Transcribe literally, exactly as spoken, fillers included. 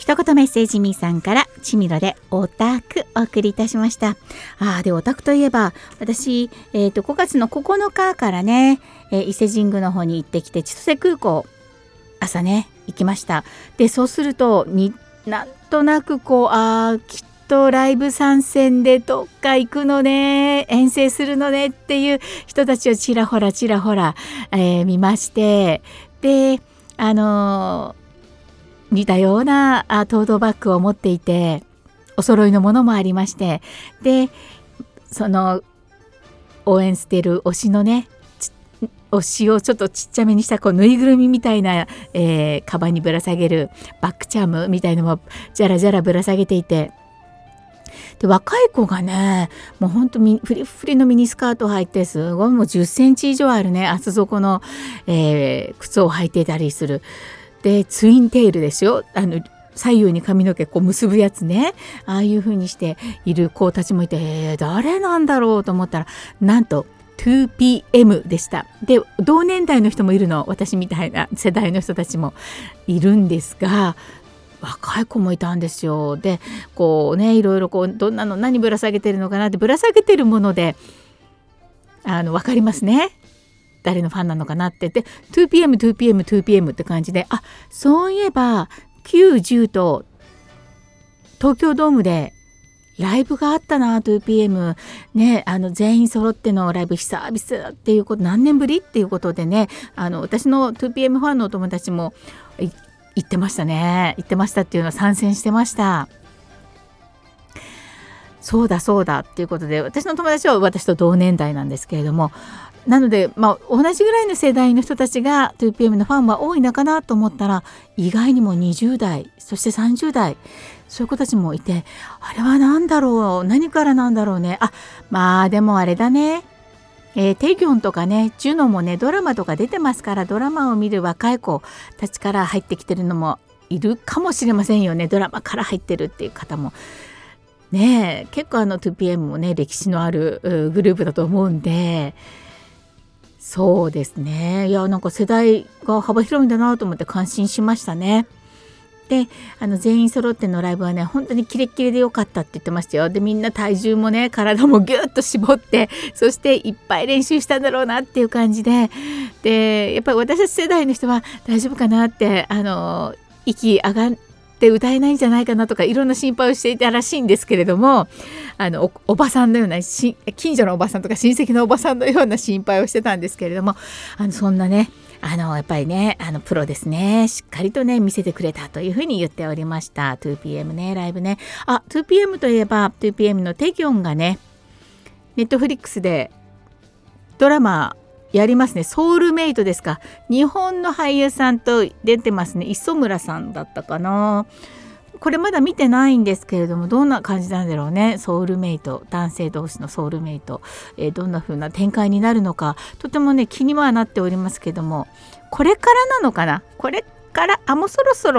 一言メッセージみーさんから、ちみろでオタクお送りいたしました。あーでオタクといえば私、えー、とごがつのここのかからね、えー、伊勢神宮の方に行ってきて、千歳空港朝ね行きました。でそうするとになんとなくこうあーきっとライブ参戦でどっか行くのね、遠征するのねっていう人たちをちらほらちらほら、えー、見まして、であのー似たようなトートバッグを持っていて、お揃いのものもありまして、でその応援してる推しのね推しをちょっとちっちゃめにしたこうぬいぐるみみたいな、えー、カバンにぶら下げるバックチャームみたいのもじゃらじゃらぶら下げていて、で若い子がねもうほんとフリフリのミニスカートを履いて、すごいもうじゅっセンチ以上あるね厚底の、えー、靴を履いていたりする。でツインテールですよ、あの左右に髪の毛こう結ぶやつね、ああいう風にしている子たちもいて、えー、誰なんだろうと思ったら、なんと ツーピーエム でした。で同年代の人もいるの、私みたいな世代の人たちもいるんですが、若い子もいたんですよ。でこうねいろいろこうどんなの何ぶら下げてるのかなって、ぶら下げてるものであの分かりますね、誰のファンなのかなって。で ツーピーエム、ツーピーエム、ツーピーエム って感じで、あそういえばきゅう、じゅうと東京ドームでライブがあったな、 ツーピーエム ね、あの全員揃ってのライブ久々っていうこと、何年ぶりっていうことでね、あの私の ツーピーエム ファンのお友達も行ってましたね。行ってましたっていうのは参戦してました。そうだそうだっていうことで、私の友達は私と同年代なんですけれども、なので、まあ、同じぐらいの世代の人たちが ツーピーエム のファンは多いのかなと思ったら、意外にもにじゅう代そしてさんじゅう代そういう子たちもいて、あれは何だろう、何からなんだろうね。あまあでもあれだね、えー、テギョンとかねジュノもねドラマとか出てますから、ドラマを見る若い子たちから入ってきてるのもいるかもしれませんよね。ドラマから入ってるっていう方もね、結構あの ツーピーエム もね歴史のあるグループだと思うんで、そうですね、いやなんか世代が幅広いんだなと思って感心しましたね。であの全員揃ってのライブはね本当にキレッキレでよかったって言ってましたよ。でみんな体重もね体もギュッと絞って、そしていっぱい練習したんだろうなっていう感じで、でやっぱり私たち世代の人は大丈夫かなって、あの息上がって歌えないんじゃないかなとかいろんな心配をしていたらしいんですけれども、あの お, おばさんのような近所のおばさんとか親戚のおばさんのような心配をしてたんですけれども、あのそんなねあのやっぱりねあのプロですね、しっかりとね見せてくれたというふうに言っておりました。 ツーピーエム ねライブね。あ ツーピーエム といえば ツーピーエム のテギョンがねネットフリックスでドラマやりますね。ソウルメイトですか、日本の俳優さんと出てますね。磯村さんだったかな。これまだ見てないんですけれども、どんな感じなんだろうね。ソウルメイト、男性同士のソウルメイト、えー、どんな風な展開になるのかとてもね気にはなっておりますけども、これからなのかな、これからあもうそろそろ